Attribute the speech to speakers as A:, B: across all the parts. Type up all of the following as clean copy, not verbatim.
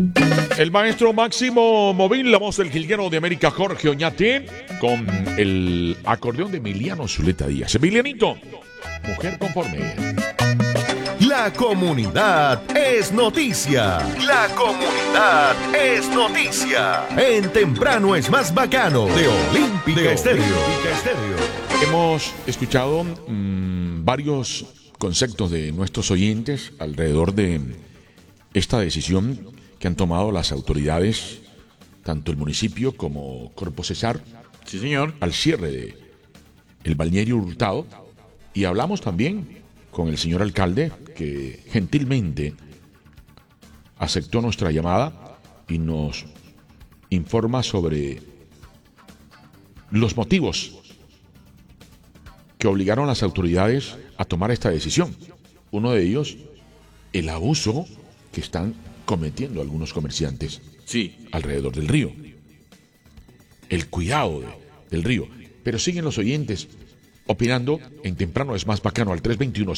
A: El maestro Máximo Móvil, la voz del jilguero de América, Jorge Oñate, con el acordeón de Emiliano Zuleta Díaz. Emilianito, mujer conforme.
B: La comunidad es noticia. La comunidad es noticia. En Temprano es más bacano de Olímpica Estéreo.
A: Hemos escuchado varios conceptos de nuestros oyentes alrededor de esta decisión que han tomado las autoridades, tanto el municipio como Corpo Cesar,
C: sí, señor,
A: al cierre de el balneario Hurtado. Y hablamos también con el señor alcalde, que gentilmente aceptó nuestra llamada y nos informa sobre los motivos que obligaron a las autoridades a tomar esta decisión. Uno de ellos, el abuso que están cometiendo algunos comerciantes,
C: sí,
A: alrededor del río. El cuidado del río. Pero siguen los oyentes opinando en Temprano es más bacano al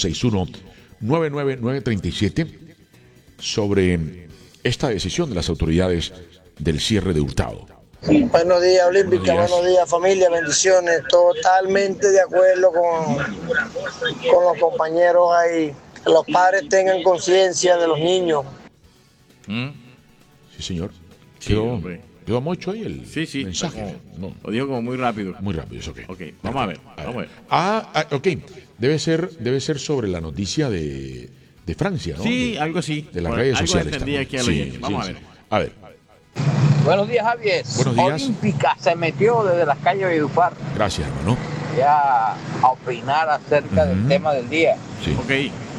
A: 321-61-99937 sobre esta decisión de las autoridades del cierre de Hurtado.
D: Buenos días, Olímpica. Buenos días, familia. Bendiciones. Totalmente de acuerdo con los compañeros ahí. Que los padres tengan conciencia de los niños.
A: Sí, señor.
C: Sí,
A: quedó mucho ahí el mensaje.
C: No. Lo digo como muy rápido.
A: Muy rápido, es ok.
C: Ok, vamos a ver.
A: Ok. Debe ser sobre la noticia de Francia, ¿no?
C: Sí, algo así.
A: De las redes sociales.
C: Aquí vamos a ver.
A: A ver.
E: Buenos días, Javier.
A: Buenos días.
E: Olímpica se metió desde las calles de Valledupar.
A: Gracias, hermano.
E: Ya a opinar acerca del tema del día.
A: Sí.
C: Ok.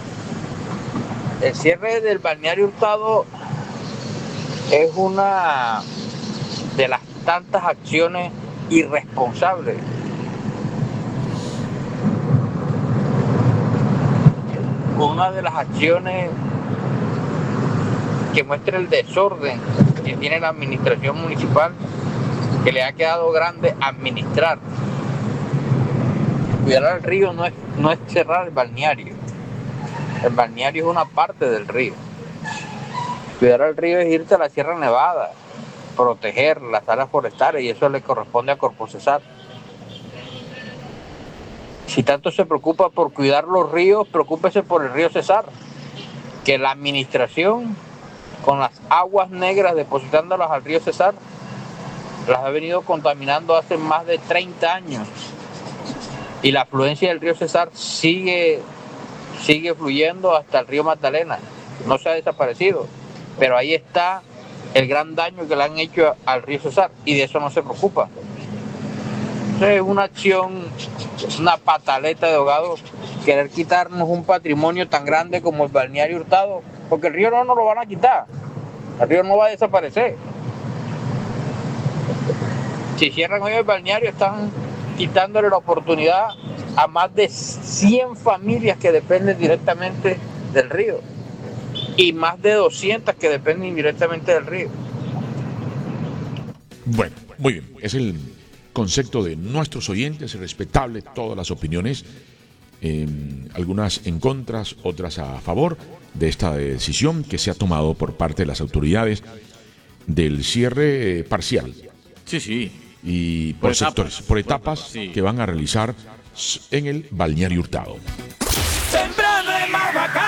E: El cierre del balneario Hurtado es una de las tantas acciones irresponsables una de las acciones que muestra el desorden que tiene la administración municipal, que le ha quedado grande administrar. Cuidar el río no es cerrar el balneario. El balneario es una parte del río. Cuidar el río es irse a la Sierra Nevada, proteger las áreas forestales, y eso le corresponde a Corpo Cesar. Si tanto se preocupa por cuidar los ríos, preocúpese por el río Cesar, que la administración, con las aguas negras depositándolas al río Cesar, las ha venido contaminando hace más de 30 años. Y la afluencia del río Cesar sigue fluyendo hasta el río Magdalena. No se ha desaparecido, pero ahí está el gran daño que le han hecho al río Cesar, y de eso no se preocupa. Es una acción, una pataleta de ahogado, querer quitarnos un patrimonio tan grande como el balneario Hurtado, porque el río no nos lo van a quitar, el río no va a desaparecer. Si cierran hoy el balneario, están quitándole la oportunidad a más de 100 familias que dependen directamente del río y más de 200 que dependen indirectamente del río.
A: Bueno, muy bien, es el concepto de nuestros oyentes, es respetable todas las opiniones, algunas en contra, otras a favor de esta decisión que se ha tomado por parte de las autoridades del cierre parcial.
C: Sí.
A: Y por sectores, por etapas
C: sí,
A: que van a realizar en el balneario Hurtado.
F: Temprano es más bacano.